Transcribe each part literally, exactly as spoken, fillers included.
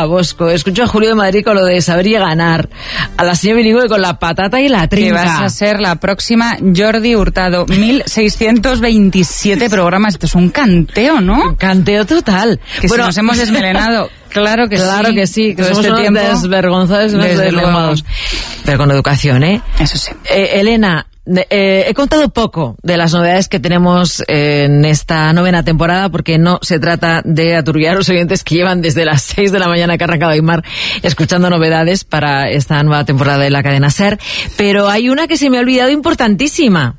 Bosco, escucho a Julio de Madrid con lo de saber y ganar, a la señora bilingüe con la patata y la trinca. Que vas a ser la próxima Jordi Hurtado. mil seiscientos veintisiete programas. Esto es un canteo, ¿no? Canteo total. Que bueno, si nos hemos desmelenado. Claro que claro sí. que sí, que todo somos este unos tiempo desvergonzados y unos deslegados. Pero con educación, ¿eh? Eso sí. Eh, Elena, eh, he contado poco de las novedades que tenemos en esta novena temporada, porque no se trata de aturbillar a los oyentes que llevan desde las seis de la mañana que ha arrancado Aymar escuchando novedades para esta nueva temporada de la cadena SER, pero hay una que se me ha olvidado importantísima.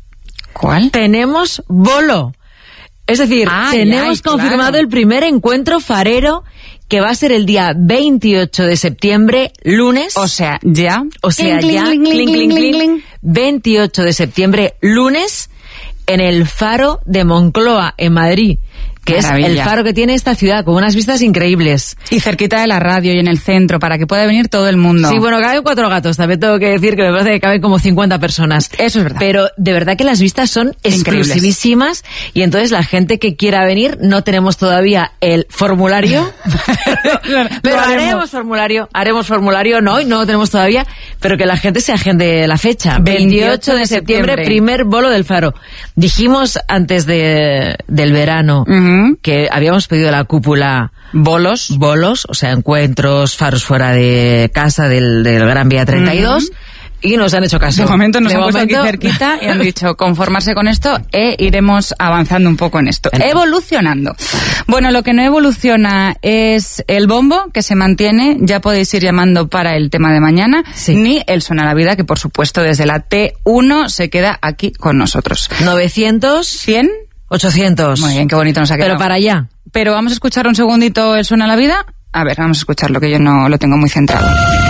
¿Cuál? Tenemos bolo. Es decir, ay, tenemos ay, confirmado claro. el primer encuentro farero, que va a ser el día veintiocho de septiembre, lunes. O sea, ya. O sea, cling, ya. Cling, cling, cling, cling, cling. veintiocho de septiembre, lunes, en el Faro de Moncloa, en Madrid. Que Maravilla. Es el faro que tiene esta ciudad, con unas vistas increíbles. Y cerquita de la radio y en el centro, para que pueda venir todo el mundo. Sí, bueno, caben cuatro gatos, también tengo que decir que me parece que caben como cincuenta personas. Eso es verdad. Pero de verdad que las vistas son exclusivísimas, y entonces la gente que quiera venir, no tenemos todavía el formulario, pero, pero haremos formulario, haremos formulario, no, y no lo tenemos todavía, pero que la gente se agende la fecha. veintiocho de septiembre, primer bolo del Faro. Dijimos antes de, del verano, uh-huh, que habíamos pedido la cúpula bolos, bolos, o sea, encuentros, faros fuera de casa del, del Gran Vía treinta y dos, uh-huh, y nos han hecho caso. De momento nos de han momento... puesto aquí cerquita y han dicho conformarse con esto e iremos avanzando un poco en esto. El... Evolucionando. Bueno, lo que no evoluciona es el bombo, que se mantiene, ya podéis ir llamando para el tema de mañana, sí, ni el Suena la Vida, que por supuesto desde la T uno se queda aquí con nosotros. novecientos, cien, ochocientos. Muy bien, qué bonito nos ha quedado. Pero para allá. Pero vamos a escuchar un segundito el Suena la Vida. A ver, vamos a escucharlo, que yo no lo tengo muy centrado.